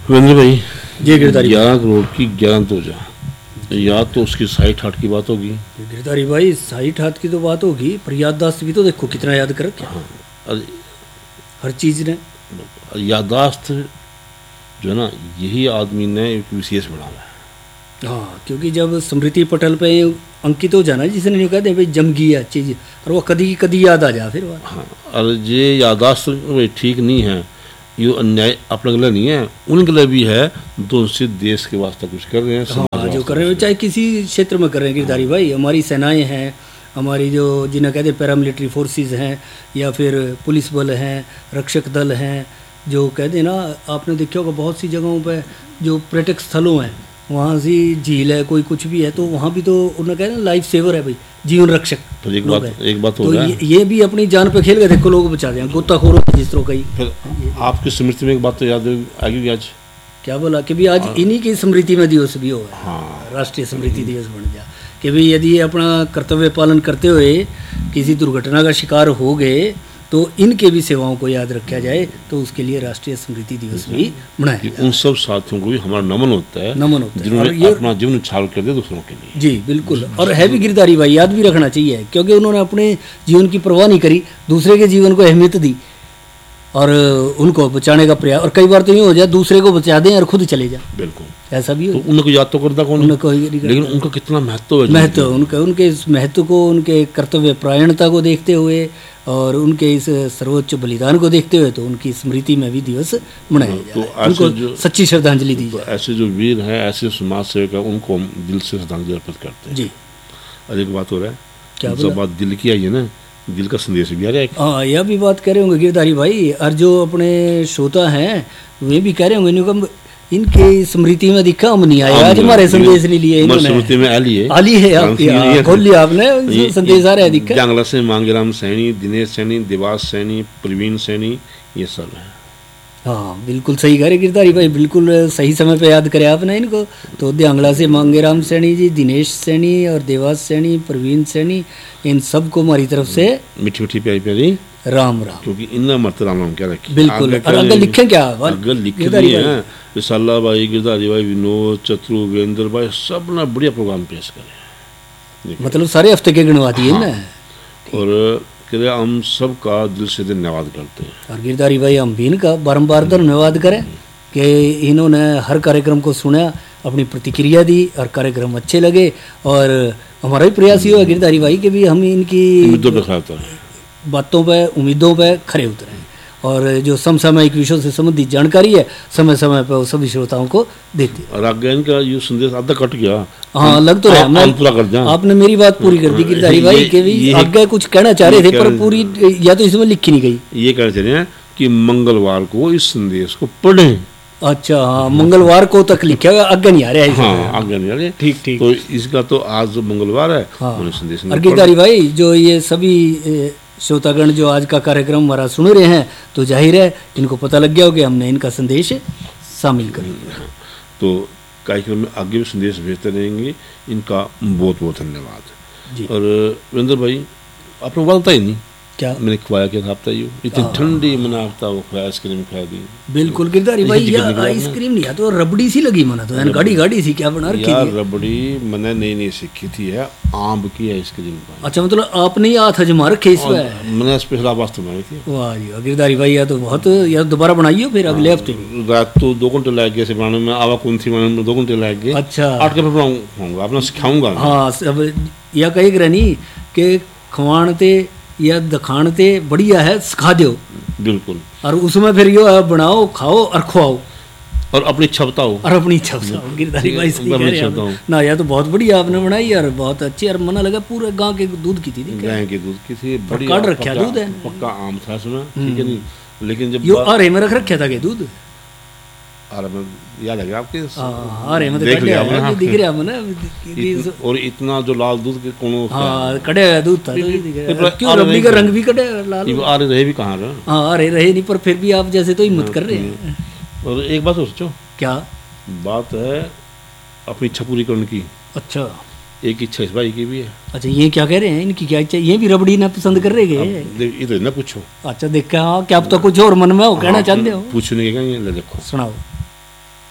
वीरेंद्र भाई, जी गिरधारी 11 करोड़ की 11 तो जा, या तो उसकी 60-60 की बात होगी। गिरधारी भाई 60 हाथ की तो बात होगी, पर याददाश्त भी तो देखो कितना याद कर रखा। हाँ, और हर चीज ने यादाश्त जो है ना, यही आदमी ने एक विशेष बढ़ावा है। हाँ, क्योंकि जब स्मृति पटल पे अंकित हो जाना, जिसने नहीं कहते भाई जम गई है चीज, और वो कदी की कदी याद आ जा फिर वो। हाँ, और ये यादाश्त भाई ठीक नहीं है, ये अन्याय अपने लिए नहीं है, उनके लिए भी है। तो उससे देश के वास्ते कुछ कर रहे हैं, हाँ, जो कर रहे हैं चाहे किसी क्षेत्र में कर रहे हैं गिरधारी भाई। हमारी सेनाएं हैं, हमारी जो जिन्हें कहते हैं पैरामिलिट्री फोर्सेस हैं, या फिर पुलिस बल हैं, रक्षक दल हैं, जो कहते हैं ना, आपने देखा होगा बहुत सी जगहों पे जो पर्यटक स्थलों हैं, वहाँ से झील है, कोई कुछ भी है, तो वहाँ भी तो उन्हें कहते हैं लाइफ सेवर है भाई, जीवन रक्षक। तो एक बात हो तो रहा है, ये भी अपनी जान पे खेल के देखो लोग बचा दें, गोताखोरों जिस तरह कई। फिर आपकी स्मृति में एक बात तो याद आएगी आज, क्या बोला कि भी आज इन्हीं की स्मृति में दिवस भी हो है। हाँ, राष्ट्रीय स्मृति दिवस बन गया कि भी यदि अपना कर्तव्य पालन करते हुए किसी दुर्घटना का शिकार हो गए तो इनके भी सेवाओं को याद रखा जाए, तो उसके लिए राष्ट्रीय स्मृति दिवस भी मनाया जाए। उन सब साथियों को भी हमारा नमन होता है, जिन्होंने अपना जीवन उछाल कर दिया दूसरों के लिए। जी बिल्कुल, और है भी गिरधारी भाई, याद भी रखना चाहिए, क्योंकि उन्होंने अपने जीवन की परवाह नहीं करी, दूसरे के जीवन को अहमियत दी और उनको बचाने का प्रयास। और कई बार तो यूँ हो जाए दूसरे को बचा दें और खुद चले जाए, बिल्कुल ऐसा भी हो। तो उनको याद तो करता कौन, लेकिन उनका कितना महत्व है, उनके इस महत्व को, उनके कर्तव्य परायणता को देखते हुए और उनके इस सर्वोच्च बलिदान को देखते हुए, तो उनकी स्मृति में भी दिवस मनाया जाए, उनको सच्ची श्रद्धांजलि दी जाए। ऐसे जो वीर हैं, ऐसे समाज सेवक हैं, उनको हम दिल से श्रद्धांजलि अर्पित करते हैं। जी, और एक बात हो रहा है, क्या जब बात दिल की आई है ना, दिल का संदेश भी आ रहा है। हाँ, यह भी बात कह रहे होंगे गिरधारी भाई, और जो अपने श्रोता हैं वे भी कह रहे होंगे, इनके स्मृति में दिखा हम नहीं आए, आज हमारे संदेश नहीं लिए इन्होंने। स्मृति में आली है खोल लिया आपने, संदेश आ रहा है दिखा। जंगला से मांगेराम सैनी, दिनेश सैनी, देवास सैनी, प्रवीण सैनी, ये सब है। हाँ बिल्कुल सही कह रहे गिरधारी भाई, बिल्कुल सही समय पे याद करे आपने इनको। तो द्यांगला से मांगेराम सैनी जी, दिनेश सैनी और देवास सैनी, प्रवीण सैनी, इन सबको हमारी तरफ से मीठी मीठी प्यारी प्यारी राम राम, क्योंकि इनमें मत राम राम क्या रखी। बिल्कुल, और अगर लिखे क्या, अगर लिखे नहीं है, विशाला भाई, गिरधारी भाई, विनोद, चतुर, वीरेंद्र भाई, सब ना बढ़िया प्रोग्राम पेश करे, मतलब सारे हफ्ते के गिनवा दिए ना। और हम सब का दिल से धन्यवाद करते हैं। और गिरधारी भाई, हम भी इनका बारम्बार धन्यवाद करें कि इन्होंने हर कार्यक्रम को सुना, अपनी प्रतिक्रिया दी और कार्यक्रम अच्छे लगे। और हमारा भी प्रयास ये हुआ गिरधारी भाई कि भी हम इनकी बातों पे, उम्मीदों पे खरे उतरें, और जो समसामयिक विषयों से संबंधित जानकारी है समय समय पर वो सभी श्रोताओं को देते। और आगे इनका ये संदेश आधा कट गया, हाँ लग तो रहा, मैं पूरा कर दिया, आपने मेरी बात पूरी कर दी गिरधारी भाई के भी आगे कुछ कहना चाह रहे थे, पर पूरी या तो इसमें लिखी नहीं गई। ये कहना चाह रहे हैं कि मंगलवार को इस संदेश को पढ़ें। अच्छा, हाँ, मंगलवार को तक लिखा हुआ, आगे नहीं आ रहा है। हाँ, आगे नहीं आ रहा है, ठीक ठीक। तो इसका तो आज मंगलवार है, हाँ। संदेश। और गिरधारी भाई, जो ये सभी श्रोतागण जो आज का कार्यक्रम हमारा सुन रहे हैं, तो जाहिर है इनको पता लग गया हो कि हमने इनका संदेश शामिल कर लिया। तो कार्यक्रम में आगे भी संदेश भेजते रहेंगे, इनका बहुत बहुत धन्यवाद जी। और वीरेंद्र भाई, आपने बोलता ही नहीं क्या मैंने खवाया, क्या था आपता ही इतनी ठंडी मना आपता वो आइसक्रीम खा दी। बिल्कुल गिरधारी भाई, यार आइसक्रीम नहीं है तो रबड़ी सी लगी मना, तो गाड़ी गाड़ी सी क्या बना रखी यार, रबड़ी मैंने नई सीखी थी, है आम की आइसक्रीम। अच्छा, मतलब आपने ही हाथ आजमा रखे इसमें? मैंने स्पेशल वास्ते बनाई थी। वाह जी गिरधारी भाई, यार तो बहुत, यार दोबारा बनाइए फिर अगले हफ्ते। रात तो 2 घंटे लग गए बनाने में, आवा कौन थी बनाने में 2 घंटे लग गए। अच्छा, 8 के बनाऊंगा, अपना सिखाऊंगा। हाँ, अब यह कहे रहनी कि खवाणते या दखानते बढ़िया है, सिखा दो। बिल्कुल, और उसमें फिर यो है, बनाओ, खाओ और खुआओ, और अपनी इच्छा बताओ, और अपनी इच्छा बताओ। गिरधारी भाई सही कह रहे हैं ना, यह तो बहुत बढ़िया आपने बनाई और बहुत अच्छी, और मना लगा पूरे गांव के दूध की थी, गाय के दूध की थी, बढ़िया काट रखा दूध है, पक्का आम था इसमें, ठीक है नहीं, लेकिन जब यो आरे में रख रखा था के दूध, याद है आपके? अरे मतलब देख लिया आपने, दिख रहा है। और इतना जो लाल दूध के कोनो, हाँ कड़े हुआ दूध था, क्यों रबड़ी का रंग भी कड़े लाल, आरे रहे भी कहाँ रहे? हाँ अरे रहे नहीं, पर फिर भी आप जैसे तो हिम्मत कर रहे हैं। और एक बात सोचो, क्या बात है? अपनी इच्छा पूरी करने की। अच्छा, एक इच्छा इस भाई की भी है। अच्छा, ये क्या कह रहे हैं, इनकी क्या इच्छा? ये भी रबड़ी ना पसंद कर रहे हैं? इधर ना पूछो। अच्छा, देखा क्या, अब तो कुछ और मन में हो कहना चाहते हो? पूछने के देखो, सुनाओ।